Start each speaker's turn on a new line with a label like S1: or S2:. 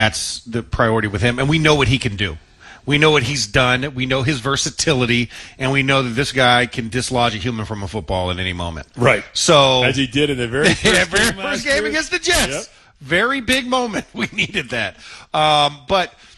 S1: That's the priority with him, and we know what he can do. We know what he's done. We know his versatility, and we know that this guy can dislodge a human from a football at any moment.
S2: Right.
S1: So
S2: as he did in the very first
S1: game against the Jets.
S2: Yep.
S1: Very big moment. We needed that. But